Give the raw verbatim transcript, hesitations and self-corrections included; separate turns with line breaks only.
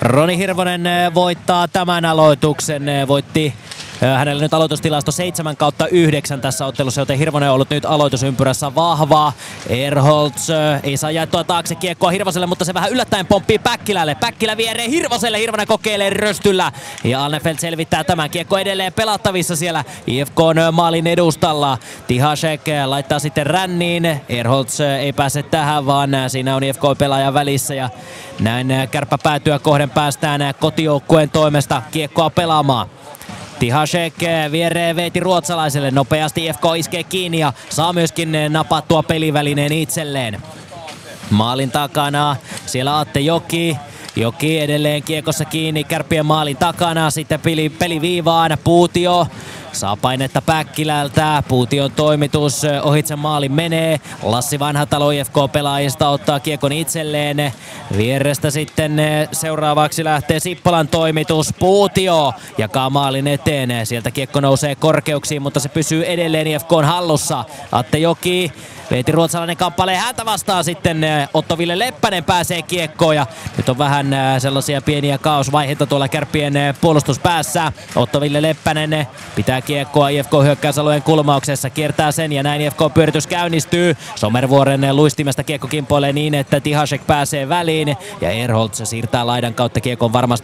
Roni Hirvonen voittaa tämän aloituksen, voitti hänellä nyt aloitustilasto seitsemän kautta yhdeksän tässä ottelussa, joten Hirvonen on ollut nyt aloitusympyrässä vahvaa. Erholz ei saa jaettua taakse kiekkoa Hirvoselle, mutta se vähän yllättäen pomppii Päkkilälle. Päkkilä viereen Hirvoselle, Hirvonen kokeilee röstyllä ja Alnefelt selvittää tämän. Kiekko edelleen pelattavissa siellä I F K:n maalin edustalla. Tihasek laittaa sitten ränniin. Erholz ei pääse tähän, vaan siinä on I F K-pelaajan välissä ja näin Kärppä päätyä kohden päästään kotijoukkueen toimesta kiekkoa pelaamaan. Tihasek viereen veiti ruotsalaiselle, nopeasti I F K iskee kiinni ja saa myöskin napattua pelivälineen itselleen. Maalin takana siellä Atte Joki. Joki edelleen kiekossa kiinni Kärppien maalin takana, sitten peli, peliviivaan Puutio. Saa painetta Päkkilältä, Puution toimitus ohitse maalin menee. Lassi Vanhatalo I F K-pelaajista ottaa kiekon itselleen. Vierestä sitten seuraavaksi lähtee Sippolan toimitus. Puutio jakaa maalin eteen. Sieltä kiekko nousee korkeuksiin, mutta se pysyy edelleen I F K:n hallussa. Atte Joki veeti ruotsalainen kamppalee häntä vastaan sitten Otto-Ville Leppänen pääsee kiekkoon ja nyt on vähän sellaisia pieniä kaosvaiheita tuolla Kärppien puolustuspäässä. Otto-Ville Leppänen pitää kiekkoa I F K-hyökkäysalueen kulmauksessa, kiertää sen ja näin I F K-pyöritys käynnistyy. Somervuoren luistimesta kiekko kimpoilee niin, että Tihasek pääsee väliin ja Erholz siirtää laidan kautta kiekon varmasti